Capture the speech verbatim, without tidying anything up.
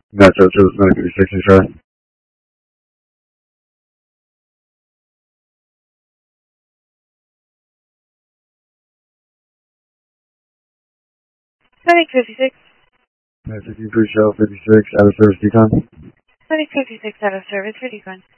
Metro Service nine fifty-six, is right. Medic fifty-six. nine fifteen pre-show, fifty-six, out of service decon. Medic fifty-six out of service for decon.